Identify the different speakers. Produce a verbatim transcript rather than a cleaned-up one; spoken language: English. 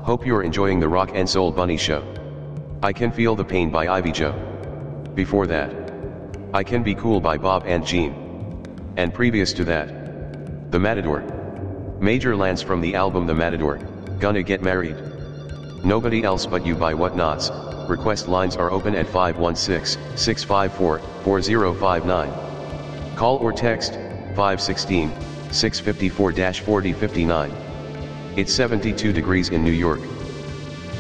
Speaker 1: Hope you're enjoying the Rock and Soul Bunny Show. I Can Feel the Pain by Ivy Joe. Before that, I Can Be Cool by Bob and Jean. And previous to that, The Matador. Major lands from the album The Matador, Gonna Get Married. Nobody Else But You by Whatnots. Request lines are open at five one six, six five four, four zero five nine. Call or text, five one six, six five four, four zero five nine. It's seventy-two degrees in New York.